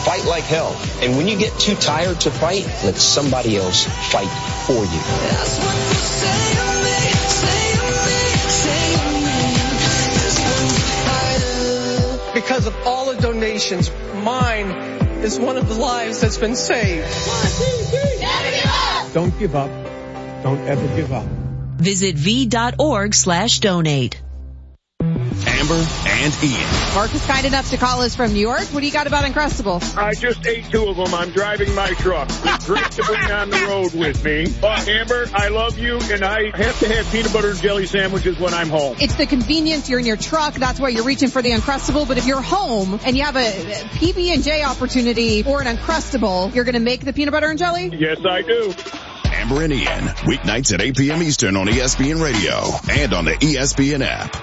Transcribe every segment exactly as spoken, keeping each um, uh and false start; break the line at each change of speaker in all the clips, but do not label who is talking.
fight like hell. And when you get too tired to fight, let somebody else fight for you.
That's what they say to me, say to me, say to me. There's one fighter. Because of all the donations, mine is one of the lives that's been saved. One, two, three. Never give up.
Don't give up. Don't ever give up.
Visit v.org slash donate.
Amber and Ian.
Mark is kind enough to call us from New York. What do you got about Uncrustables?
I just ate two of them. I'm driving my truck. It's great to bring on the road with me. But Amber, I love you, and I have to have peanut butter and jelly sandwiches when I'm home.
It's the convenience. You're in your truck. That's why you're reaching for the Uncrustable. But if you're home and you have a P B and J opportunity or an Uncrustable, you're going to make the peanut butter and jelly?
Yes, I do.
Amber and Ian, weeknights at eight p.m. Eastern on E S P N Radio and on the E S P N app.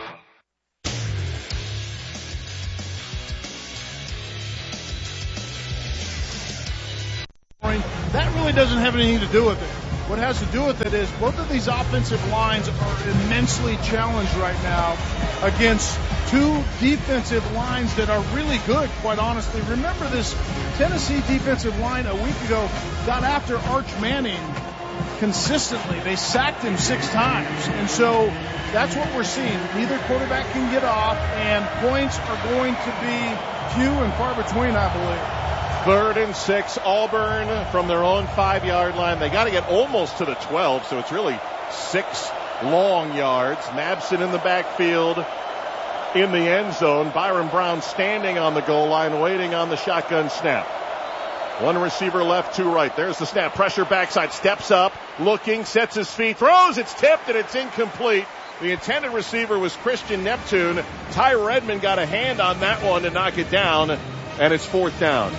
That really doesn't have anything to do with it. What has to do with it is both of these offensive lines are immensely challenged right now against two defensive lines that are really good, quite honestly. Remember, this Tennessee defensive line a week ago got after Arch Manning consistently. They sacked him six times. And so that's what we're seeing. Neither quarterback can get off, and points are going to be few and far between, I believe.
Third and six, Auburn from their own five-yard line. They got to get almost to the twelve, so it's really six long yards. Mabson in the backfield in the end zone. Byron Brown standing on the goal line, waiting on the shotgun snap. One receiver left, two right. There's the snap. Pressure backside. Steps up, looking, sets his feet, throws. It's tipped, and it's incomplete. The intended receiver was Christian Neptune. Ty Redmond got a hand on that one to knock it down, and it's fourth down.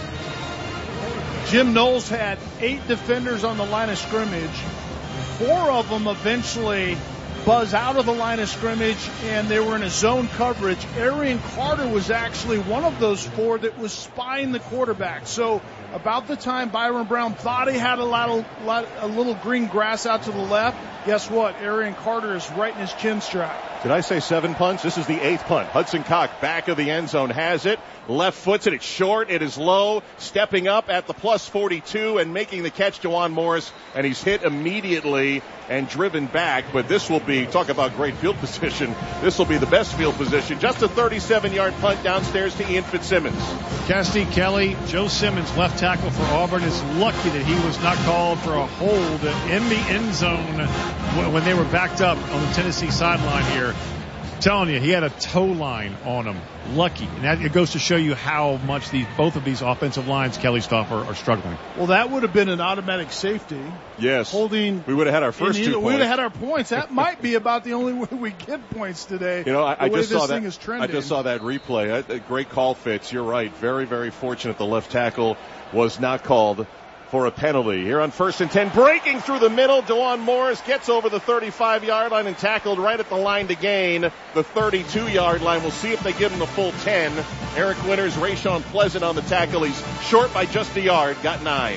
Jim Knowles had eight defenders on the line of scrimmage. Four of them eventually buzz out of the line of scrimmage, and they were in a zone coverage. Arian Carter was actually one of those four that was spying the quarterback. So about the time Byron Brown thought he had a, lot, lot, a little green grass out to the left, guess what? Arian Carter is right in his chin strap.
Did I say seven punts? This is the eighth punt. Hudson Cock, back of the end zone, has it. Left foots it. It's short. It is low. Stepping up at the plus forty-two and making the catch, Jawan Morris. And he's hit immediately and driven back. But this will be, talk about great field position, this will be the best field position. Just a thirty-seven-yard punt downstairs to Ian Fitzsimmons.
Cassidy Kelly, Joe Simmons, left tackle for Auburn, is lucky that he was not called for a hold in the end zone when they were backed up on the Tennessee sideline here. I'm telling you, he had a toe line on him. Lucky. And that, it goes to show you how much these both of these offensive lines, Kelly Stoff, are, are struggling.
Well, that would have been an automatic safety.
Yes.
Holding.
We would have had our first two
We
points.
would have had our points. That might be about the only way we get points today.
You know, I, I
the way
just
this
saw
thing
that.
is trending.
I just saw that replay. A great call, Fitz. You're right. Very, very fortunate the left tackle was not called for a penalty. Here on first and ten, breaking through the middle, Jawan Morris gets over the thirty-five-yard line and tackled right at the line to gain the thirty-two-yard line. We'll see if they give him the full ten. Eric Winters, Rayshon Pleasant on the tackle. He's short by just a yard, got nine.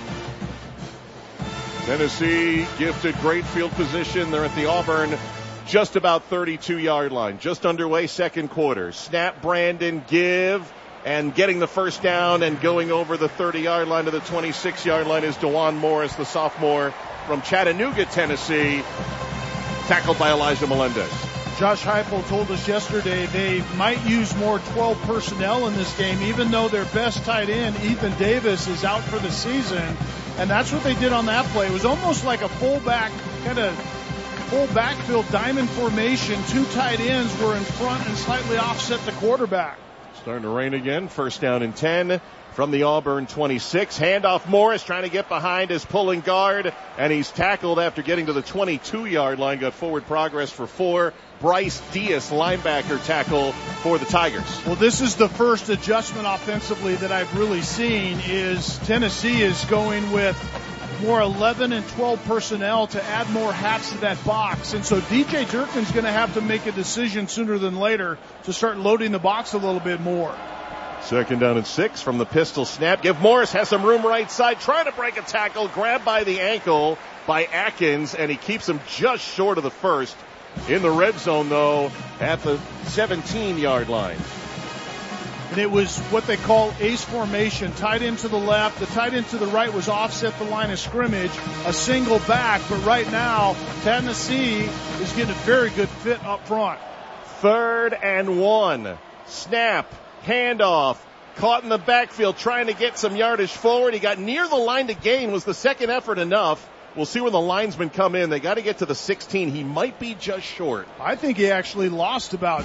Tennessee gifted great field position. They're at the Auburn just about thirty-two-yard line. Just underway, second quarter. Snap, Brandon, give. And getting the first down and going over the thirty-yard line to the twenty-six-yard line is DeJuan Morris, the sophomore from Chattanooga, Tennessee, tackled by Elijah Melendez.
Josh Heupel told us yesterday they might use more twelve personnel in this game, even though their best tight end, Ethan Davis, is out for the season. And that's what they did on that play. It was almost like a fullback, kind of full backfield diamond formation. Two tight ends were in front and slightly offset the quarterback.
Starting to rain again. First down and ten from the Auburn twenty-six. Handoff Morris trying to get behind his pulling guard, and he's tackled after getting to the twenty-two-yard line. Got forward progress for four. Bryce Diaz, linebacker, tackle for the Tigers.
Well, this is the first adjustment offensively that I've really seen. Is Tennessee is going with more eleven and twelve personnel to add more hats to that box. And so D J Durkin's going to have to make a decision sooner than later to start loading the box a little bit more.
Second down and six from the pistol snap. Give Morris has some room right side, trying to break a tackle, grabbed by the ankle by Atkins, and he keeps him just short of the first. In the red zone, though, at the seventeen-yard line.
And it was what they call ace formation. Tight end to the left. The tight end to the right was offset the line of scrimmage. A single back. But right now, Tennessee is getting a very good fit up front.
Third and one. Snap. Handoff. Caught in the backfield trying to get some yardage forward. He got near the line to gain. Was the second effort enough? We'll see when the linesmen come in. They got to get to the sixteen. He might be just short.
I think he actually lost about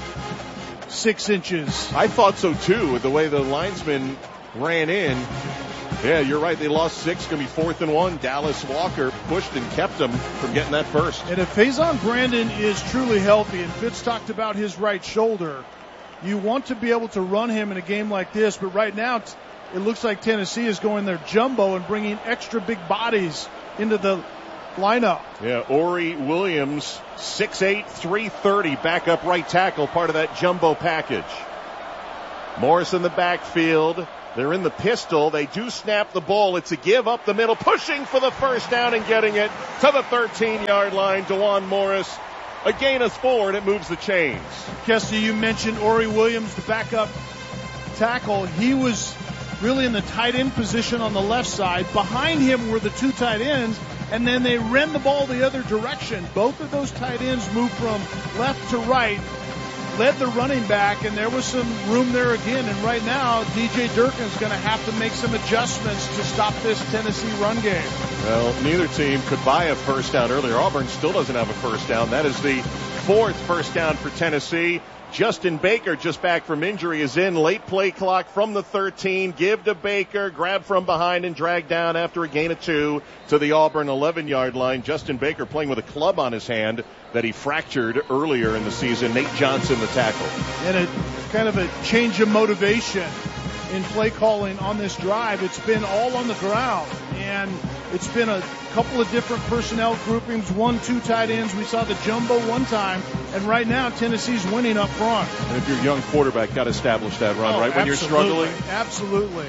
six inches.
I thought so too, with the way the linesman ran in. Yeah, you're right. They lost six. Going to be fourth and one. Dallas Walker pushed and kept them from getting that first.
And if Faison Brandon is truly healthy, and Fitz talked about his right shoulder, you want to be able to run him in a game like this. But right now, it looks like Tennessee is going their jumbo and bringing extra big bodies into the lineup.
Yeah, Ori Williams, six eight, three thirty, backup right tackle, part of that jumbo package. Morris in the backfield. They're in the pistol. They do snap the ball. It's a give up the middle, pushing for the first down and getting it to the thirteen-yard line. DeJuan Morris, a gain of four, and it moves the chains.
Kesty, you mentioned Ori Williams, the backup tackle. He was really in the tight end position on the left side. Behind him were the two tight ends, and then they ran the ball the other direction. Both of those tight ends moved from left to right, led the running back, and there was some room there again. And right now, D J Durkin's going to have to make some adjustments to stop this Tennessee run game.
Well, neither team could buy a first down earlier. Auburn still doesn't have a first down. That is the fourth first down for Tennessee. Justin Baker, just back from injury, is in. Late play clock from the thirteen. Give to Baker. Grab from behind and drag down after a gain of two to the Auburn eleven-yard line. Justin Baker playing with a club on his hand that he fractured earlier in the season. Nate Johnson, the tackle.
And a kind of a change of motivation in play calling on this drive. It's been all on the ground, and it's been a couple of different personnel groupings, one, two tight ends. We saw the jumbo one time, and right now Tennessee's winning up front.
And if you're a young quarterback, got to establish that run,
oh,
right? When
absolutely.
you're struggling?
Absolutely.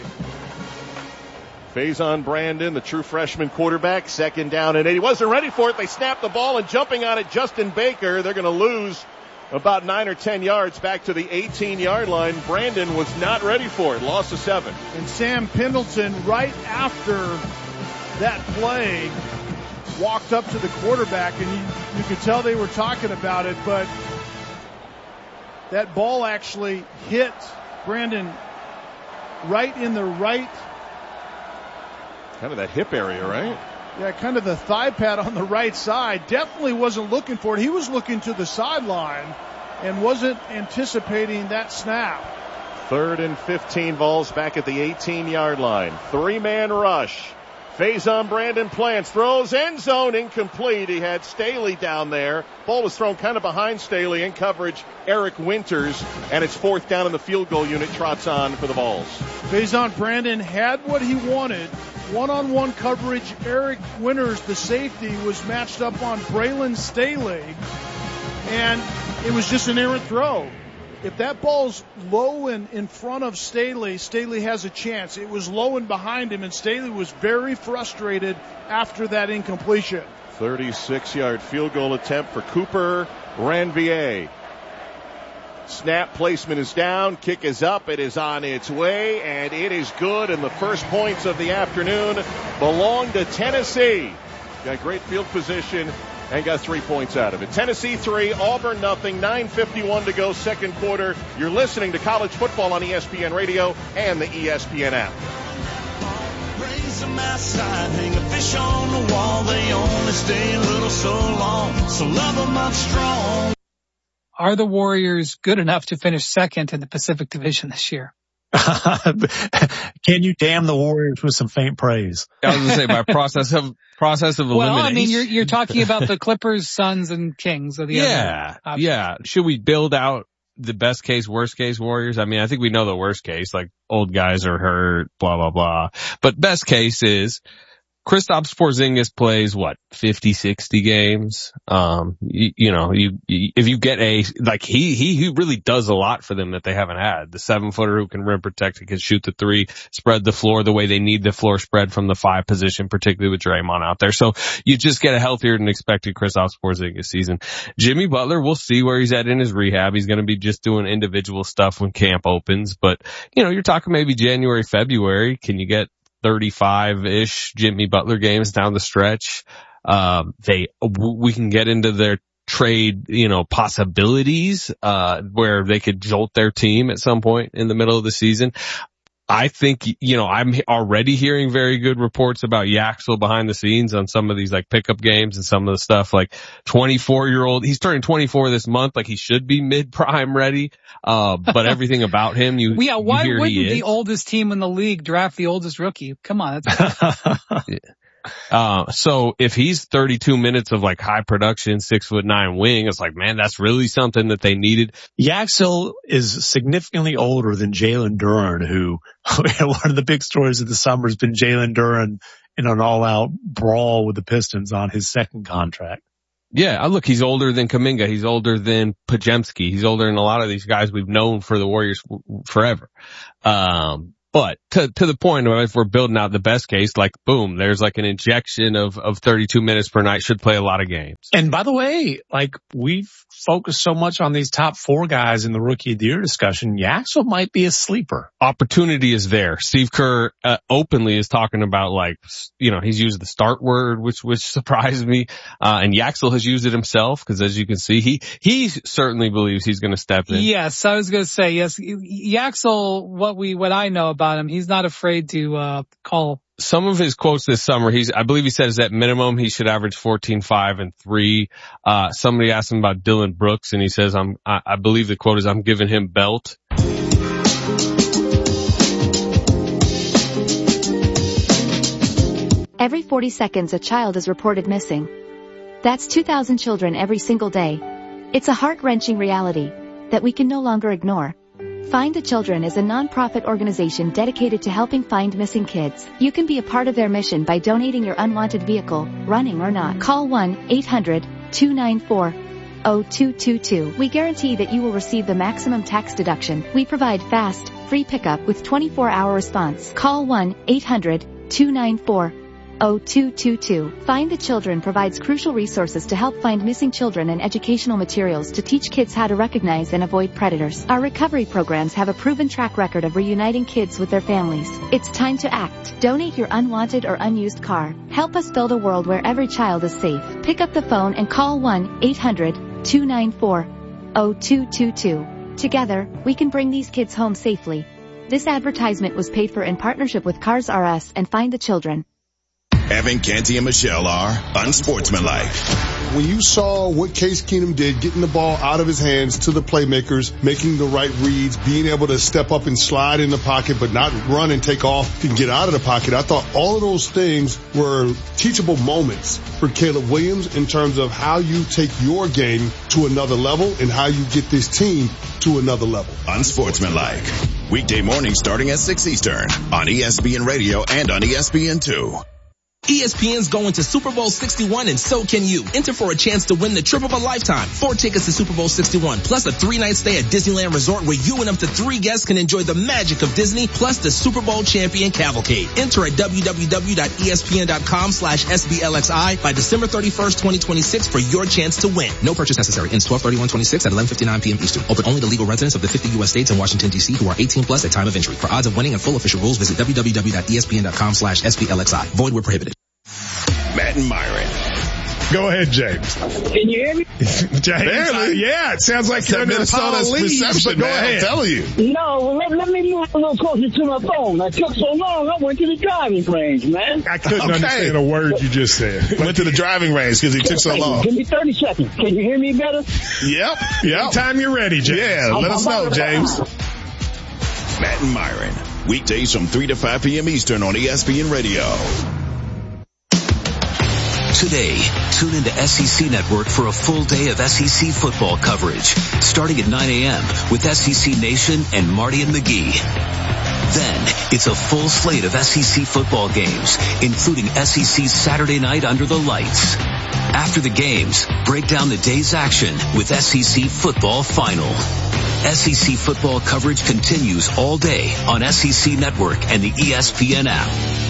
Faison Brandon, the true freshman quarterback, second down and eight. He wasn't ready for it. They snapped the ball, and jumping on it, Justin Baker. They're going to lose about nine or ten yards back to the eighteen-yard line. Brandon was not ready for it. Loss of seven.
And Sam Pendleton, right after that play, walked up to the quarterback, and you, you could tell they were talking about it, but that ball actually hit Brandon right in the right.
Kind of that hip area, right?
Yeah, kind of the thigh pad on the right side. Definitely wasn't looking for it. He was looking to the sideline and wasn't anticipating that snap.
Third and fifteen, balls back at the eighteen-yard line. Three-man rush. Faison Brandon plants, throws, end zone, incomplete. He had Staley down there. Ball was thrown kind of behind Staley in coverage. Eric Winters, and it's fourth down, and the field goal unit trots on for the Vols.
Faison Brandon had what he wanted. One-on-one coverage. Eric Winters, the safety, was matched up on Braylon Staley, and it was just an errant throw. If that ball's low and in front of Staley, Staley has a chance. It was low and behind him, and Staley was very frustrated after that incompletion.
thirty-six-yard field goal attempt for Cooper Ranvier. Snap placement is down. Kick is up. It is on its way, and it is good. And the first points of the afternoon belong to Tennessee. Got great field position and got three points out of it. Tennessee three, Auburn nothing, nine fifty-one to go, second quarter. You're listening to college football on E S P N Radio and the E S P N app.
Raise them outside, hang a fish on the wall. They only stay a little so long, so love them up strong.
Are the Warriors good enough to finish second in the Pacific Division this year?
Can you damn the Warriors with some faint praise?
I was going to say by process of process of elimination.
Well, I mean, you're you're talking about the Clippers, Suns, and Kings of the
yeah,
other
yeah. Should we build out the best case, worst case Warriors? I mean, I think we know the worst case, like old guys are hurt, blah blah blah. But best case is Kristaps Porzingis plays what, fifty, sixty games. Um, you, you know, you, you, if you get a, like he, he, he really does a lot for them that they haven't had. The seven footer who can rim protect, who can shoot the three, spread the floor the way they need the floor spread from the five position, particularly with Draymond out there. So you just get a healthier than expected Kristaps Porzingis season. Jimmy Butler, we'll see where he's at in his rehab. He's going to be just doing individual stuff when camp opens, but you know, you're talking maybe January, February. Can you get thirty-five-ish Jimmy Butler games down the stretch? Um, they, we can get into their trade, you know, possibilities, uh, where they could jolt their team at some point in the middle of the season. I think, you know, I'm already hearing very good reports about Yaxel behind the scenes on some of these like pickup games and some of the stuff like twenty-four year old. He's turning twenty-four this month. Like he should be mid prime ready. Uh, but everything about him, you,
yeah, why
you hear
wouldn't
he
the
is.
oldest team in the league draft the oldest rookie? Come on. That's
Uh, so if he's thirty-two minutes of like high production, six foot nine wing, it's like, man, that's really something that they needed.
Yaxel is significantly older than Jalen Duren, who one of the big stories of the summer has been Jalen Duren in an all out brawl with the Pistons on his second contract.
Yeah, look, he's older than Kuminga. He's older than Podziemski. He's older than a lot of these guys we've known for the Warriors forever. Um, But to, to the point of if we're building out the best case, like boom, there's like an injection of, of thirty-two minutes per night, should play a lot of games.
And by the way, like we've focused so much on these top four guys in the rookie of the year discussion. Yaxel might be a sleeper.
Opportunity is there. Steve Kerr uh, openly is talking about like, you know, he's used the start word, which, which surprised me. Uh, and Yaxel has used it himself because as you can see, he, he certainly believes he's going to step in.
Yes, I was going to say, yes, Yaxel, what we, what I know about him, he's not afraid to, uh, call.
Some of his quotes this summer, he's, I believe he said is at minimum he should average fourteen, five, and three. Uh, somebody asked him about Dylan Brooks and he says, I'm, I, I believe the quote is, I'm giving him belt.
Every forty seconds a child is reported missing. That's two thousand children every single day. It's a heart-wrenching reality that we can no longer ignore. Find the Children is a non-profit organization dedicated to helping find missing kids. You can be a part of their mission by donating your unwanted vehicle, running or not. Call one eight hundred two nine four zero two two two. We guarantee that you will receive the maximum tax deduction. We provide fast, free pickup with twenty-four hour response. Call one eight hundred two nine four zero two two two. Find the Children provides crucial resources to help find missing children and educational materials to teach kids how to recognize and avoid predators. Our recovery programs have a proven track record of reuniting kids with their families. It's time to act. Donate your unwanted or unused car. Help us build a world where every child is safe. Pick up the phone and call one eight hundred two nine four zero two two two. Together, we can bring these kids home safely. This advertisement was paid for in partnership with Cars R Us and Find the Children.
Evan Canty and Michelle are unsportsmanlike.
When you saw what Case Keenum did, getting the ball out of his hands to the playmakers, making the right reads, being able to step up and slide in the pocket, but not run and take off and get out of the pocket, I thought all of those things were teachable moments for Caleb Williams in terms of how you take your game to another level and how you get this team to another level.
Unsportsmanlike. Weekday mornings starting at six Eastern on E S P N Radio and on E S P N two.
E S P N's going to Super Bowl sixty-one and so can you. Enter for a chance to win the trip of a lifetime. Four tickets to Super Bowl sixty-one plus a three-night stay at Disneyland Resort where you and up to three guests can enjoy the magic of Disney plus the Super Bowl champion cavalcade. Enter at www.espn.com slash SBLXI by December thirty-first, twenty twenty-six for your chance to win. No purchase necessary. Ends twelve thirty-one twenty-six at eleven fifty-nine p.m. Eastern. Open only to legal residents of the fifty U S states and Washington, D C who are eighteen plus at time of entry. For odds of winning and full official rules, visit www.espn.com slash SBLXI. Void where prohibited.
Matt and Myron.
Go ahead, James.
Can you hear me?
James, uh, yeah, it sounds like you're in Minnesota's reception,
go
man.
ahead.
I'm telling you.
No, well, let, let me move a little closer to my phone. I took so long, I went to the driving range, man.
I couldn't
okay.
understand a word you just said.
Went to the driving range because he took so long.
Give me thirty seconds. Can you hear me better?
Yep. Yep. Anytime you're ready, James.
Yeah, let us know, James.
Matt and Myron. Weekdays from three to five p.m. Eastern on E S P N Radio.
Today, tune into S E C Network for a full day of S E C football coverage, starting at nine a.m. with S E C Nation and Marty and McGee. Then, it's a full slate of S E C football games, including S E C Saturday Night Under the Lights. After the games, break down the day's action with S E C Football Final. S E C football coverage continues all day on S E C Network and the E S P N app.